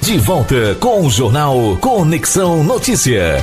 De volta com o Jornal Conexão Notícia.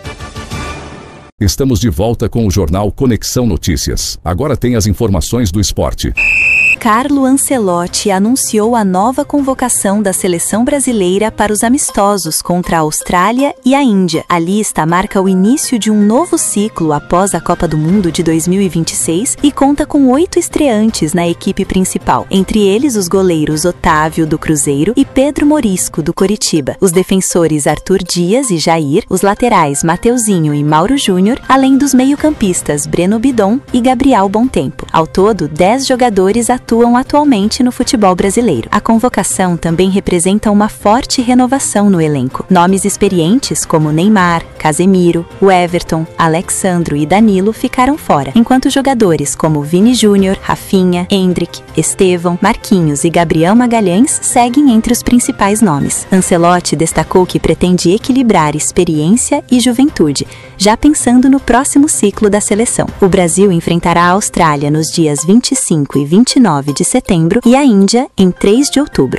Estamos de volta com o Jornal Conexão Notícias. Agora tem as informações do esporte. Carlo Ancelotti anunciou a nova convocação da seleção brasileira para os amistosos contra a Austrália e a Índia. A lista marca o início de um novo ciclo após a Copa do Mundo de 2026 e conta com 8 estreantes na equipe principal, entre eles os goleiros Otávio, do Cruzeiro, e Pedro Morisco, do Coritiba, os defensores Arthur Dias e Jair, os laterais Mateuzinho e Mauro Júnior, além dos meio-campistas Breno Bidon e Gabriel Bontempo. Ao todo, 10 jogadores atuam atualmente no futebol brasileiro. A convocação também representa uma forte renovação no elenco. Nomes experientes como Neymar, Casemiro, Everton, Alexandro e Danilo ficaram fora, enquanto jogadores como Vini Júnior, Rafinha, Endrick, Estevão, Marquinhos e Gabriel Magalhães seguem entre os principais nomes. Ancelotti destacou que pretende equilibrar experiência e juventude, já pensando no próximo ciclo da seleção. O Brasil enfrentará a Austrália nos dias 25 e 29 de setembro e a Índia em 3 de outubro.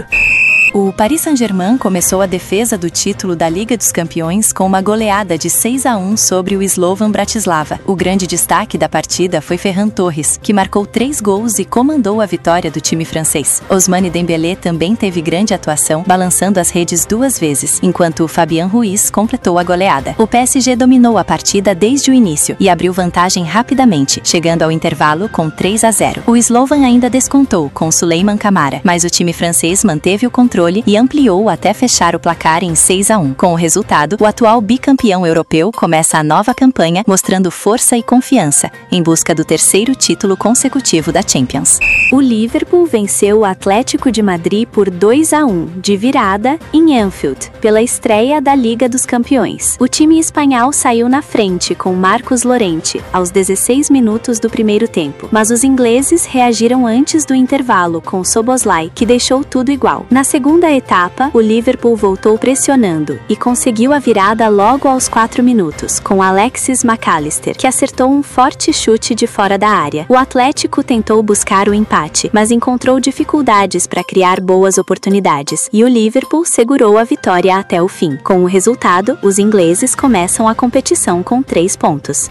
O Paris Saint-Germain começou a defesa do título da Liga dos Campeões com uma goleada de 6-1 sobre o Slovan Bratislava. O grande destaque da partida foi Ferran Torres, que marcou 3 gols e comandou a vitória do time francês. Ousmane Dembélé também teve grande atuação, balançando as redes 2 vezes, enquanto Fabian Ruiz completou a goleada. O PSG dominou a partida desde o início e abriu vantagem rapidamente, chegando ao intervalo com 3-0. O Slovan ainda descontou com Souleymane Camara, mas o time francês manteve o controle e ampliou até fechar o placar em 6-1. Com o resultado, o atual bicampeão europeu começa a nova campanha, mostrando força e confiança, em busca do 3º título consecutivo da Champions. O Liverpool venceu o Atlético de Madrid por 2-1, de virada, em Anfield, pela estreia da Liga dos Campeões. O time espanhol saiu na frente com Marcos Llorente, aos 16 minutos do primeiro tempo, mas os ingleses reagiram antes do intervalo com Szoboszlai, que deixou tudo igual. Na segunda etapa, o Liverpool voltou pressionando e conseguiu a virada logo aos 4 minutos, com Alexis McAllister, que acertou um forte chute de fora da área. O Atlético tentou buscar o empate, mas encontrou dificuldades para criar boas oportunidades, e o Liverpool segurou a vitória até o fim. Com o resultado, os ingleses começam a competição com 3 pontos.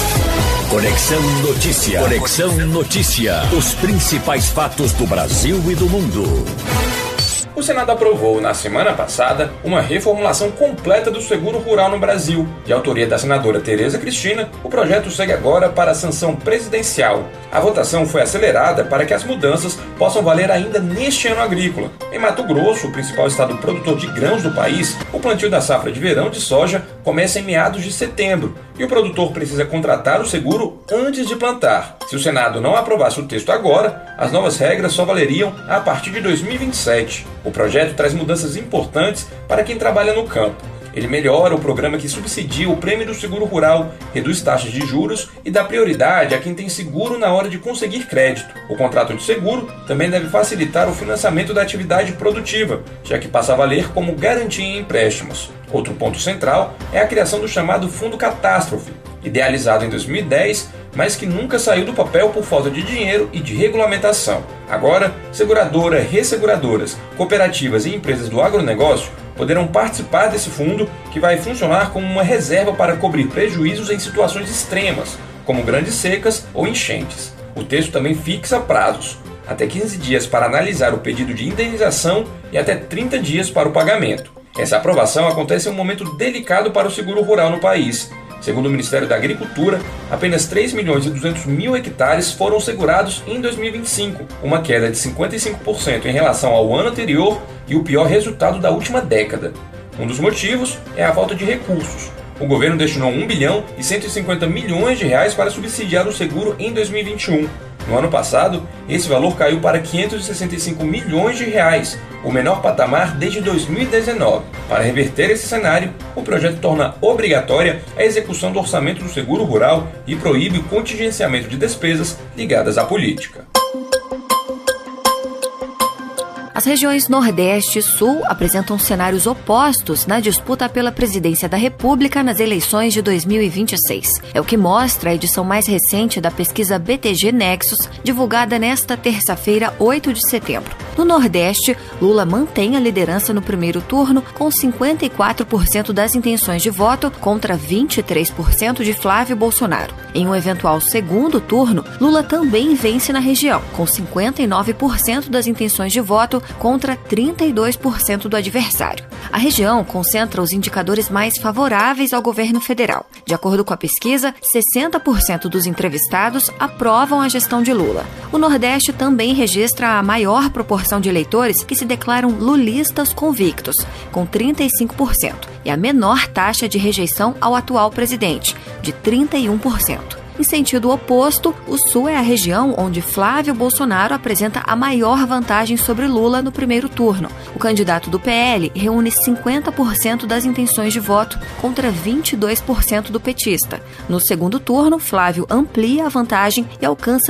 Conexão Notícia. Conexão Notícia. Os principais fatos do Brasil e do mundo. O Senado aprovou, na semana passada, uma reformulação completa do seguro rural no Brasil. De autoria da senadora Tereza Cristina, o projeto segue agora para a sanção presidencial. A votação foi acelerada para que as mudanças possam valer ainda neste ano agrícola. Em Mato Grosso, o principal estado produtor de grãos do país, o plantio da safra de verão de soja começa em meados de setembro e o produtor precisa contratar o seguro antes de plantar. Se o Senado não aprovasse o texto agora, as novas regras só valeriam a partir de 2027. O projeto traz mudanças importantes para quem trabalha no campo. Ele melhora o programa que subsidia o prêmio do seguro rural, reduz taxas de juros e dá prioridade a quem tem seguro na hora de conseguir crédito. O contrato de seguro também deve facilitar o financiamento da atividade produtiva, já que passa a valer como garantia em empréstimos. Outro ponto central é a criação do chamado Fundo Catástrofe, idealizado em 2010, mas que nunca saiu do papel por falta de dinheiro e de regulamentação. Agora, seguradora, resseguradoras, cooperativas e empresas do agronegócio poderão participar desse fundo, que vai funcionar como uma reserva para cobrir prejuízos em situações extremas, como grandes secas ou enchentes. O texto também fixa prazos, até 15 dias para analisar o pedido de indenização e até 30 dias para o pagamento. Essa aprovação acontece em um momento delicado para o seguro rural no país. Segundo o Ministério da Agricultura, apenas 3.200.000 hectares foram segurados em 2025, uma queda de 55% em relação ao ano anterior e o pior resultado da última década. Um dos motivos é a falta de recursos. O governo destinou 1 bilhão e 150 milhões de reais para subsidiar o seguro em 2021. No ano passado, esse valor caiu para 565 milhões de reais, o menor patamar desde 2019. Para reverter esse cenário, o projeto torna obrigatória a execução do orçamento do seguro rural e proíbe o contingenciamento de despesas ligadas à política. A As regiões Nordeste e Sul apresentam cenários opostos na disputa pela presidência da República nas eleições de 2026. É o que mostra a edição mais recente da pesquisa BTG Nexus, divulgada nesta terça-feira, 8 de setembro. No Nordeste, Lula mantém a liderança no primeiro turno, com 54% das intenções de voto contra 23% de Flávio Bolsonaro. Em um eventual segundo turno, Lula também vence na região, com 59% das intenções de voto contra 32% do adversário. A região concentra os indicadores mais favoráveis ao governo federal. De acordo com a pesquisa, 60% dos entrevistados aprovam a gestão de Lula. O Nordeste também registra a maior proporção de eleitores que se declaram lulistas convictos, com 35%, e a menor taxa de rejeição ao atual presidente, de 31%. Em sentido oposto, o Sul é a região onde Flávio Bolsonaro apresenta a maior vantagem sobre Lula no primeiro turno. O candidato do PL reúne 50% das intenções de voto contra 22% do petista. No segundo turno, Flávio amplia a vantagem e alcança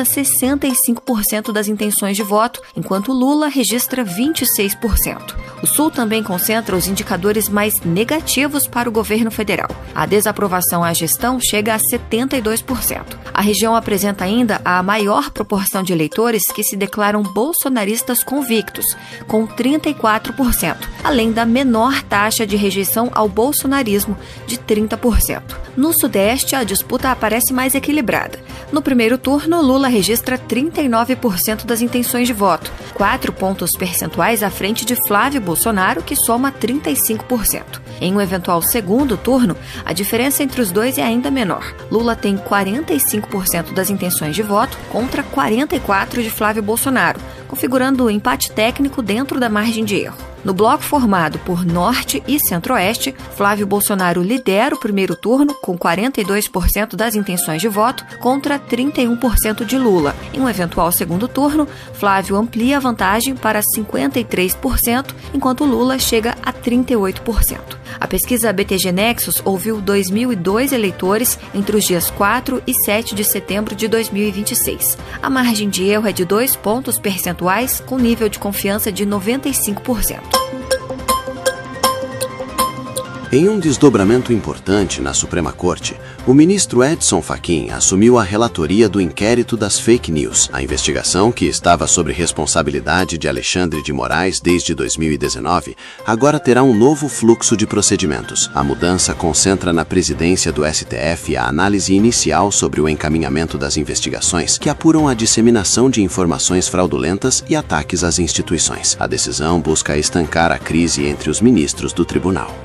65% das intenções de voto, enquanto Lula registra 26%. O Sul também concentra os indicadores mais negativos para o governo federal. A desaprovação à gestão chega a 72%. A região apresenta ainda a maior proporção de eleitores que se declaram bolsonaristas convictos, com 34%, além da menor taxa de rejeição ao bolsonarismo, de 30%. No Sudeste, a disputa aparece mais equilibrada. No primeiro turno, Lula registra 39% das intenções de voto, 4 pontos percentuais à frente de Flávio Bolsonaro, que soma 35%. Em um eventual segundo turno, a diferença entre os dois é ainda menor. Lula tem 45% das intenções de voto contra 44% de Flávio Bolsonaro, configurando o empate técnico dentro da margem de erro. No bloco formado por Norte e Centro-Oeste, Flávio Bolsonaro lidera o primeiro turno com 42% das intenções de voto contra 31% de Lula. Em um eventual segundo turno, Flávio amplia a vantagem para 53%, enquanto Lula chega a 38%. A pesquisa BTG Nexus ouviu 2.002 eleitores entre os dias 4 e 7 de setembro de 2026. A margem de erro é de 2 pontos percentuais, com nível de confiança de 95%. Em um desdobramento importante na Suprema Corte, o ministro Edson Fachin assumiu a relatoria do inquérito das fake news. A investigação, que estava sob responsabilidade de Alexandre de Moraes desde 2019, agora terá um novo fluxo de procedimentos. A mudança concentra na presidência do STF a análise inicial sobre o encaminhamento das investigações que apuram a disseminação de informações fraudulentas e ataques às instituições. A decisão busca estancar a crise entre os ministros do tribunal.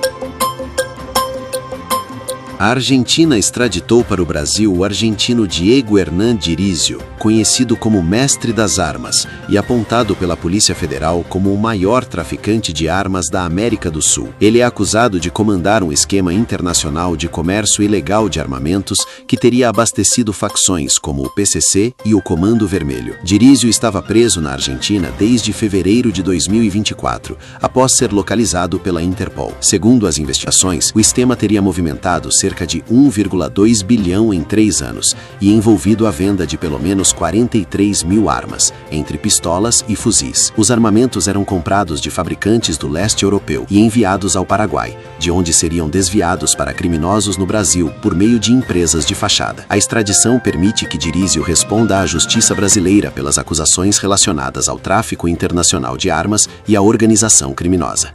A Argentina extraditou para o Brasil o argentino Diego Hernán Dirizio, conhecido como Mestre das Armas e apontado pela Polícia Federal como o maior traficante de armas da América do Sul. Ele é acusado de comandar um esquema internacional de comércio ilegal de armamentos que teria abastecido facções como o PCC e o Comando Vermelho. Dirizio estava preso na Argentina desde fevereiro de 2024, após ser localizado pela Interpol. Segundo as investigações, o esquema teria movimentado cerca de 1,2 bilhão em 3 anos e envolvido a venda de pelo menos 43 mil armas, entre pistolas e fuzis. Os armamentos eram comprados de fabricantes do leste europeu e enviados ao Paraguai, de onde seriam desviados para criminosos no Brasil por meio de empresas de fachada. A extradição permite que Dirizio responda à justiça brasileira pelas acusações relacionadas ao tráfico internacional de armas e à organização criminosa.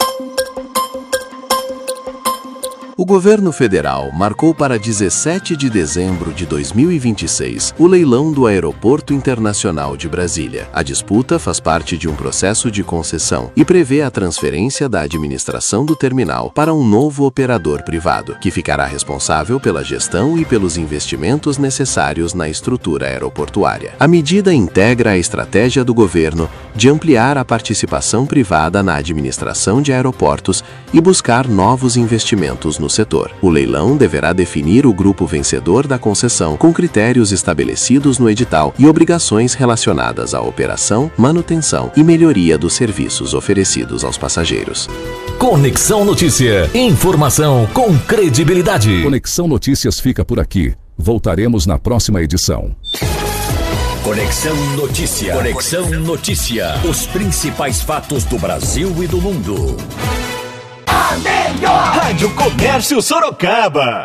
O governo federal marcou para 17 de dezembro de 2026 o leilão do Aeroporto Internacional de Brasília. A disputa faz parte de um processo de concessão e prevê a transferência da administração do terminal para um novo operador privado, que ficará responsável pela gestão e pelos investimentos necessários na estrutura aeroportuária. A medida integra a estratégia do governo de ampliar a participação privada na administração de aeroportos e buscar novos investimentos no setor. O leilão deverá definir o grupo vencedor da concessão com critérios estabelecidos no edital e obrigações relacionadas à operação, manutenção e melhoria dos serviços oferecidos aos passageiros. Conexão Notícia. Informação com credibilidade. Conexão Notícias fica por aqui. Voltaremos na próxima edição. Conexão Notícia. Conexão Notícia. Os principais fatos do Brasil e do mundo. A melhor Rádio Comércio Sorocaba.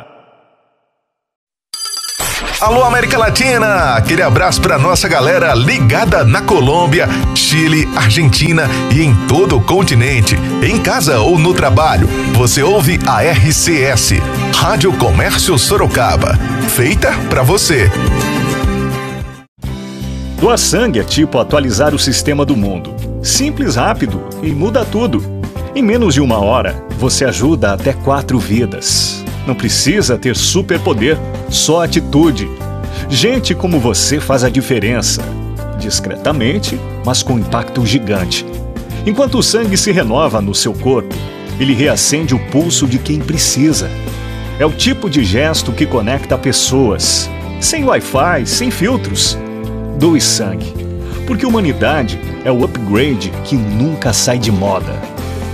Alô, América Latina! Aquele abraço para nossa galera ligada na Colômbia, Chile, Argentina e em todo o continente. Em casa ou no trabalho, você ouve a RCS, Rádio Comércio Sorocaba. Feita para você. Doar sangue é tipo atualizar o sistema do mundo. Simples, rápido e muda tudo. Em menos de 1 hora, você ajuda até 4 vidas. Não precisa ter superpoder, só atitude. Gente como você faz a diferença. Discretamente, mas com impacto gigante. Enquanto o sangue se renova no seu corpo, ele reacende o pulso de quem precisa. É o tipo de gesto que conecta pessoas. Sem Wi-Fi, sem filtros. Doe sangue. Porque humanidade é o upgrade que nunca sai de moda.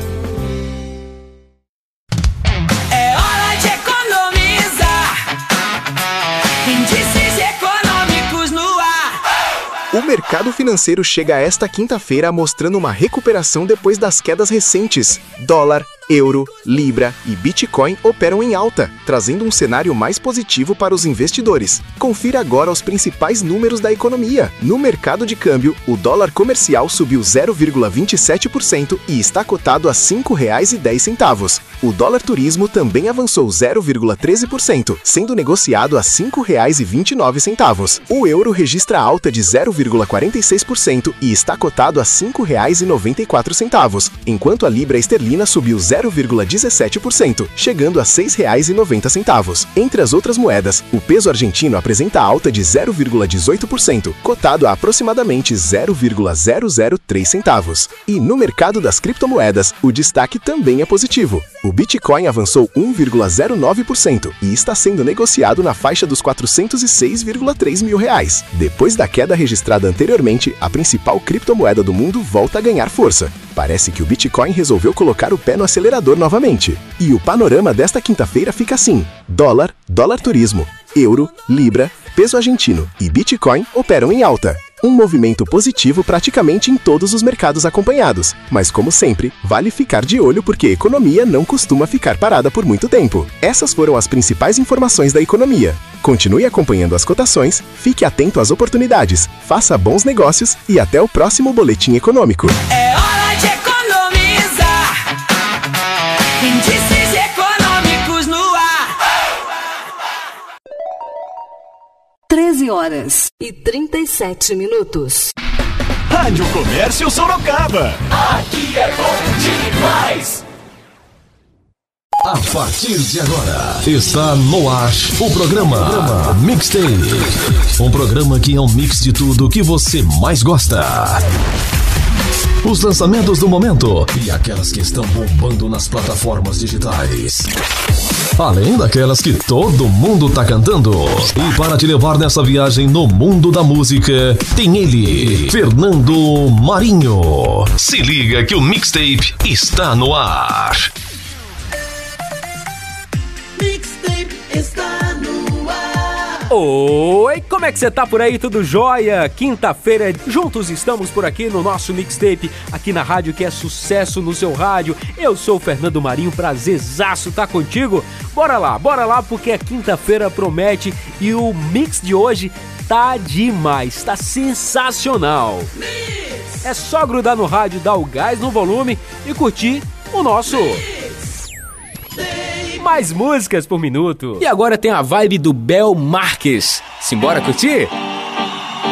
O mercado financeiro chega esta quinta-feira mostrando uma recuperação depois das quedas recentes. Dólar, euro, libra e Bitcoin operam em alta, trazendo um cenário mais positivo para os investidores. Confira agora os principais números da economia. No mercado de câmbio, o dólar comercial subiu 0,27% e está cotado a R$ 5,10. O dólar turismo também avançou 0,13%, sendo negociado a R$ 5,29. O euro registra alta de 0,46% e está cotado a R$ 5,94, enquanto a libra esterlina subiu 0,17%, chegando a R$ 6,90. Entre as outras moedas, o peso argentino apresenta alta de 0,18%, cotado a aproximadamente 0,003 centavos. E no mercado das criptomoedas, o destaque também é positivo. O Bitcoin avançou 1,09% e está sendo negociado na faixa dos R$ 406,3 mil. Depois da queda registrada anteriormente, a principal criptomoeda do mundo volta a ganhar força. Parece que o Bitcoin resolveu colocar o pé no acelerador novamente. E o panorama desta quinta-feira fica assim: dólar, dólar turismo, euro, libra, peso argentino e Bitcoin operam em alta. Um movimento positivo praticamente em todos os mercados acompanhados. Mas como sempre, vale ficar de olho porque a economia não costuma ficar parada por muito tempo. Essas foram as principais informações da economia. Continue acompanhando as cotações, fique atento às oportunidades, faça bons negócios e até o próximo Boletim Econômico. É hora de economizar. Índices econômicos no ar. 13h37. Rádio Comércio Sorocaba. Aqui é bom demais. A partir de agora, está no ar o programa Mixtape. Um programa que é um mix de tudo que você mais gosta. Os lançamentos do momento e aquelas que estão bombando nas plataformas digitais. Além daquelas que todo mundo tá cantando. E para te levar nessa viagem no mundo da música, tem ele, Fernando Marinho. Se liga que o Mixtape está no ar. Mixtape está no ar. Oi, como é que você tá por aí? Tudo jóia? Quinta-feira, juntos estamos por aqui no nosso Mixtape, aqui na rádio que é sucesso no seu rádio. Eu sou o Fernando Marinho, prazerzaço tá contigo. Bora lá, porque a quinta-feira promete e o mix de hoje tá demais, tá sensacional. Mix. É só grudar no rádio, dar o gás no volume e curtir o nosso... Mais músicas por minuto. E agora tem a vibe do Bel Marques. Simbora curtir?